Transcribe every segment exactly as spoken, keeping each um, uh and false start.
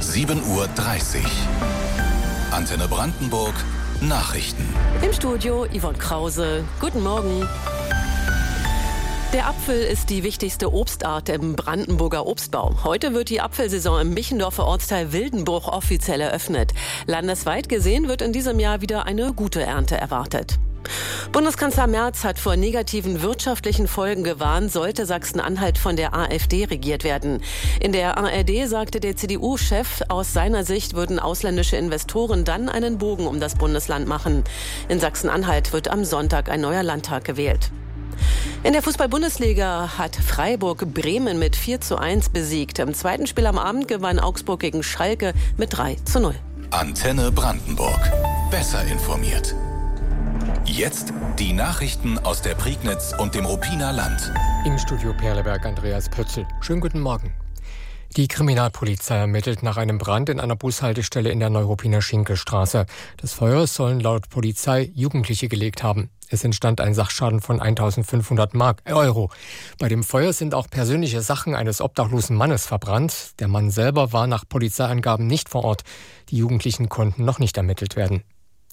sieben Uhr dreißig. Antenne Brandenburg Nachrichten. Im Studio Yvonne Krause. Guten Morgen. Der Apfel ist die wichtigste Obstart im Brandenburger Obstbau. Heute wird die Apfelsaison im Michendorfer Ortsteil Wildenbruch offiziell eröffnet. Landesweit gesehen wird in diesem Jahr wieder eine gute Ernte erwartet. Bundeskanzler Merz hat vor negativen wirtschaftlichen Folgen gewarnt, sollte Sachsen-Anhalt von der AfD regiert werden. In der A R D sagte der C D U-Chef, aus seiner Sicht würden ausländische Investoren dann einen Bogen um das Bundesland machen. In Sachsen-Anhalt wird am Sonntag ein neuer Landtag gewählt. In der Fußball-Bundesliga hat Freiburg Bremen mit vier zu eins besiegt. Im zweiten Spiel am Abend gewann Augsburg gegen Schalke mit drei zu null. Antenne Brandenburg. Besser informiert. Jetzt die Nachrichten aus der Prignitz und dem Ruppiner Land. Im Studio Perleberg Andreas Pötzl. Schönen guten Morgen. Die Kriminalpolizei ermittelt nach einem Brand in einer Bushaltestelle in der Neuruppiner Schinkelstraße. Das Feuer sollen laut Polizei Jugendliche gelegt haben. Es entstand ein Sachschaden von eintausendfünfhundert Mark, äh, Euro. Bei dem Feuer sind auch persönliche Sachen eines obdachlosen Mannes verbrannt. Der Mann selber war nach Polizeiangaben nicht vor Ort. Die Jugendlichen konnten noch nicht ermittelt werden.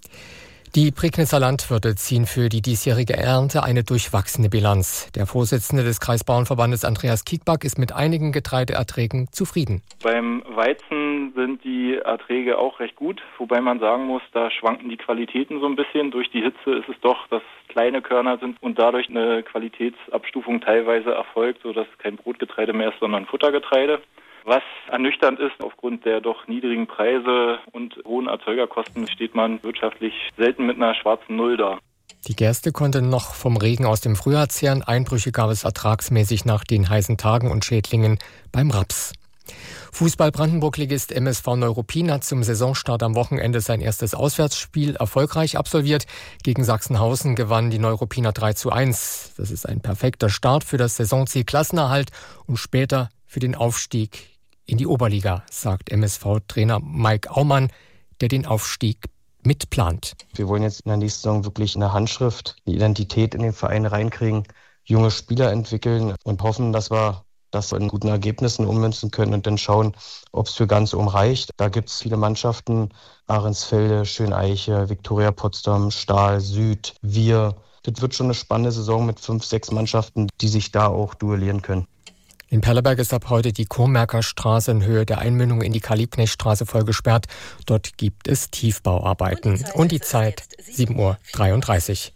Die Prignitzer Landwirte ziehen für die diesjährige Ernte eine durchwachsene Bilanz. Der Vorsitzende des Kreisbauernverbandes Andreas Kiekback ist mit einigen Getreideerträgen zufrieden. Beim Weizen sind die Erträge auch recht gut, wobei man sagen muss, da schwanken die Qualitäten so ein bisschen. Durch die Hitze ist es doch, dass kleine Körner sind und dadurch eine Qualitätsabstufung teilweise erfolgt, sodass es kein Brotgetreide mehr ist, sondern Futtergetreide. Was ernüchternd ist, aufgrund der doch niedrigen Preise und hohen Erzeugerkosten steht man wirtschaftlich selten mit einer schwarzen Null da. Die Gerste konnte noch vom Regen aus dem Frühjahr zehren. Einbrüche gab es ertragsmäßig nach den heißen Tagen und Schädlingen beim Raps. Fußball-Brandenburg-Ligist M S V Neuruppin hat zum Saisonstart am Wochenende sein erstes Auswärtsspiel erfolgreich absolviert. Gegen Sachsenhausen gewannen die Neuruppiner drei zu eins. Das ist ein perfekter Start für das Saisonziel Klassenerhalt und später für den Aufstieg in die Oberliga, sagt M S V-Trainer Mike Aumann, der den Aufstieg mitplant. Wir wollen jetzt in der nächsten Saison wirklich eine Handschrift, eine Identität in den Verein reinkriegen, junge Spieler entwickeln und hoffen, dass wir das in guten Ergebnissen ummünzen können und dann schauen, ob es für ganz um reicht. Da gibt es viele Mannschaften, Ahrensfelde, Schöneiche, Viktoria Potsdam, Stahl, Süd, Wir. Das wird schon eine spannende Saison mit fünf, sechs Mannschaften, die sich da auch duellieren können. In Perleberg ist ab heute die Kurmerker Straße in Höhe der Einmündung in die Karl-Liebknecht-Straße voll gesperrt. Dort gibt es Tiefbauarbeiten. Und die Zeit sieben Uhr dreiunddreißig.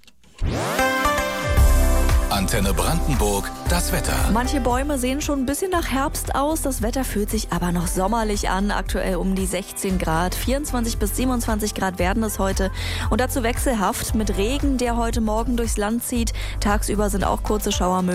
Antenne Brandenburg, das Wetter. Manche Bäume sehen schon ein bisschen nach Herbst aus. Das Wetter fühlt sich aber noch sommerlich an. Aktuell um die sechzehn Grad. vierundzwanzig bis siebenundzwanzig Grad werden es heute. Und dazu wechselhaft mit Regen, der heute Morgen durchs Land zieht. Tagsüber sind auch kurze Schauer möglich.